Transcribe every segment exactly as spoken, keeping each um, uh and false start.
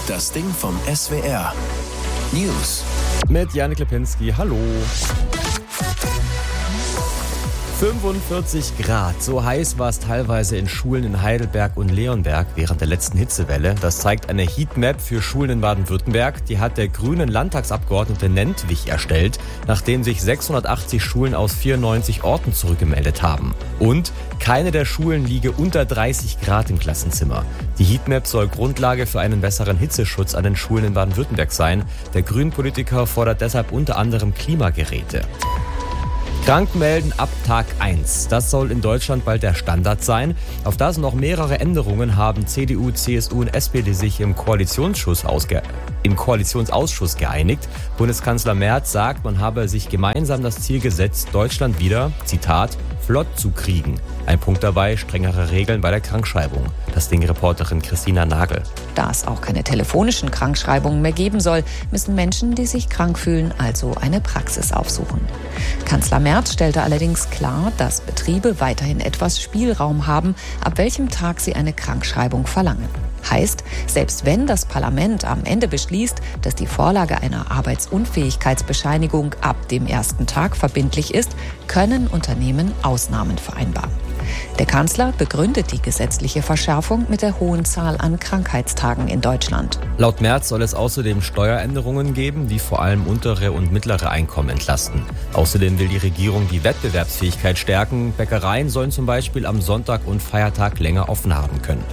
Das Ding vom S W R. News. Mit Janik Lipinski, hallo. fünfundvierzig Grad, so heiß war es teilweise in Schulen in Heidelberg und Leonberg während der letzten Hitzewelle. Das zeigt eine Heatmap für Schulen in Baden-Württemberg. Die hat der grünen Landtagsabgeordnete Nentwich erstellt, nachdem sich sechshundertachtzig Schulen aus vierundneunzig Orten zurückgemeldet haben. Und keine der Schulen liege unter dreißig Grad im Klassenzimmer. Die Heatmap soll Grundlage für einen besseren Hitzeschutz an den Schulen in Baden-Württemberg sein. Der Grünen-Politiker fordert deshalb unter anderem Klimageräte. Krankmelden ab Tag eins. Das soll in Deutschland bald der Standard sein. Auf das noch mehrere Änderungen haben C D U, C S U und S P D sich im Koalitionsausschuss, ausge- im Koalitionsausschuss geeinigt. Bundeskanzler Merz sagt, man habe sich gemeinsam das Ziel gesetzt, Deutschland wieder, Zitat, flott zu kriegen. Ein Punkt dabei, strengere Regeln bei der Krankschreibung. Das Ding-Reporterin Christina Nagel. Da es auch keine telefonischen Krankschreibungen mehr geben soll, müssen Menschen, die sich krank fühlen, also eine Praxis aufsuchen. Kanzler Merz stellte allerdings klar, dass Betriebe weiterhin etwas Spielraum haben, ab welchem Tag sie eine Krankschreibung verlangen. Heißt, selbst wenn das Parlament am Ende beschließt, dass die Vorlage einer Arbeitsunfähigkeitsbescheinigung ab dem ersten Tag verbindlich ist, können Unternehmen Ausnahmen vereinbaren. Der Kanzler begründet die gesetzliche Verschärfung mit der hohen Zahl an Krankheitstagen in Deutschland. Laut Merz soll es außerdem Steueränderungen geben, die vor allem untere und mittlere Einkommen entlasten. Außerdem will die Regierung die Wettbewerbsfähigkeit stärken. Bäckereien sollen zum Beispiel am Sonntag und Feiertag länger offen haben können.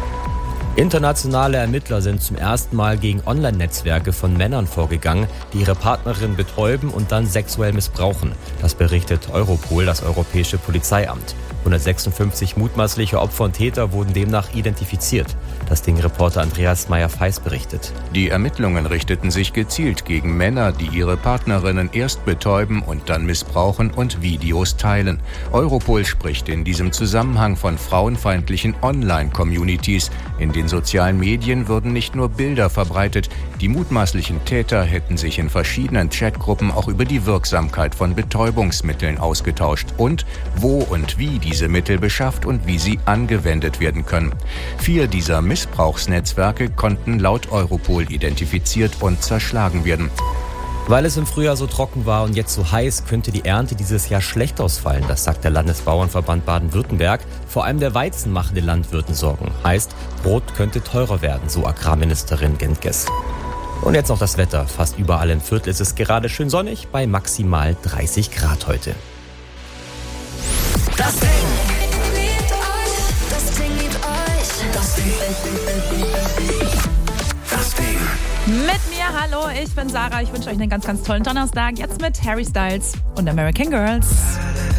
Internationale Ermittler sind zum ersten Mal gegen Online-Netzwerke von Männern vorgegangen, die ihre Partnerin betäuben und dann sexuell missbrauchen. Das berichtet Europol, das Europäische Polizeiamt. hundertsechsundfünfzig mutmaßliche Opfer und Täter wurden demnach identifiziert. Das Ding-Reporter Andreas Meyer-Feis berichtet. Die Ermittlungen richteten sich gezielt gegen Männer, die ihre Partnerinnen erst betäuben und dann missbrauchen und Videos teilen. Europol spricht in diesem Zusammenhang von frauenfeindlichen Online-Communities. In den sozialen Medien würden nicht nur Bilder verbreitet, die mutmaßlichen Täter hätten sich in verschiedenen Chatgruppen auch über die Wirksamkeit von Betäubungsmitteln ausgetauscht und wo und wie diese Mittel beschafft und wie sie angewendet werden können. Vier dieser Missbrauchsnetzwerke konnten laut Europol identifiziert und zerschlagen werden. Weil es im Frühjahr so trocken war und jetzt so heiß, könnte die Ernte dieses Jahr schlecht ausfallen. Das sagt der Landesbauernverband Baden-Württemberg. Vor allem der Weizen mache den Landwirten Sorgen. Heißt, Brot könnte teurer werden, so Agrarministerin Gentges. Und jetzt noch das Wetter. Fast überall im Viertel ist es gerade schön sonnig, bei maximal dreißig Grad heute. Das Ding. Das Ding liebt euch. Das Ding. Das Ding. Mit mir, hallo, ich bin Sarah. Ich wünsche euch einen ganz, ganz tollen Donnerstag. Jetzt mit Harry Styles und American Girls.